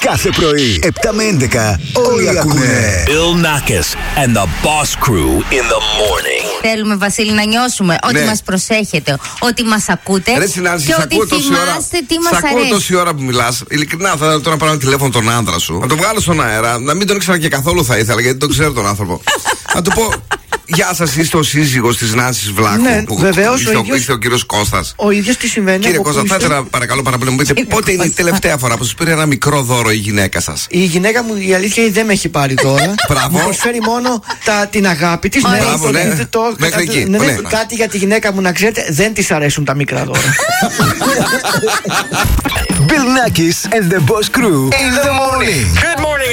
Κάθε πρωί, 7 με 11, όλοι ακούνε. Bill Nackis and the Boss Crew in the morning. Θέλουμε, Βασίλη, να νιώσουμε ότι μας προσέχετε, ότι μας ακούτε και ότι θυμάστε τι μας αρέσει. Ακούω τόση ώρα που μιλάς. Ειλικρινά, θα ήθελα τώρα να πάρω τηλέφωνο τον άντρα σου, να το βγάλω στον αέρα, να μην τον ήξερα και καθόλου θα ήθελα, γιατί τον ξέρω τον άνθρωπο. Να του πω. Γεια σας, είστε ο σύζυγος της Νάνσης Βλάχου. Ναι, βεβαίως. Είστε ο κύριος Κώστας. Ο ίδιος τι συμβαίνει. Κύριε Κώστα, θα ήθελα παρακαλώ πάρα πολύ να μου πείτε πότε είναι η τελευταία φορά που σας πήρε ένα μικρό δώρο η γυναίκα σας. Η γυναίκα μου, η αλήθεια, δεν με έχει πάρει δώρα. Μπράβο. Μου προσφέρει μόνο την αγάπη της. Μπράβο, ναι. Μέχρι εκεί. Κάτι για τη γυναίκα μου να ξέρετε, δεν της αρέσουν τα μικρά δώρα. Bill Nackis and the Boss Crew in the morning. Good morning.